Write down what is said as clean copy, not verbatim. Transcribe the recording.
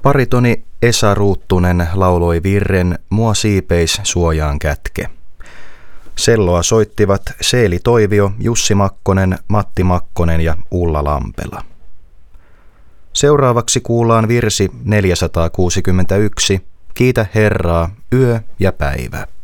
Baritoni Esa Ruuttunen lauloi virren Mua siipeis suojaan kätke. Selloa soittivat Seeli Toivio, Jussi Makkonen, Matti Makkonen ja Ulla Lampela. Seuraavaksi kuullaan virsi 461, Kiitä Herraa, yö ja päivä.